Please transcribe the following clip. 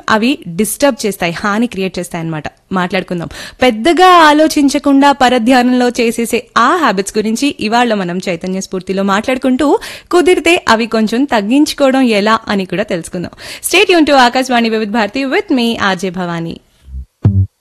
అవి డిస్టర్బ్ చేస్తాయి, హాని క్రియేట్ చేస్తాయి అన్నమాట. మాట్లాడుకుందాం. పెద్దగా ఆలోచించకుండా పరధ్యానంలో చేసేసే ఆ హ్యాబిట్స్ గురించి ఇవాళ మనం చైతన్య స్ఫూర్తిలో మాట్లాడుకుంటూ కుదిరితే అవి కొంచెం తగ్గించుకోవడం ఎలా అని కూడా తెలుసుకుందాం. స్టే ట్యూన్ టు ఆకాశవాణి వివిధ Bharati with me RJ Bhavani.